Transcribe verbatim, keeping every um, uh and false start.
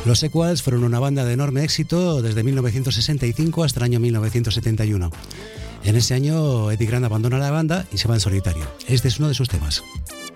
Los Equals fueron una banda de enorme éxito desde mil novecientos sesenta y cinco hasta el año mil novecientos setenta y uno. En ese año Eddie Grant abandona la banda y se va en solitario. Este es uno de sus temas.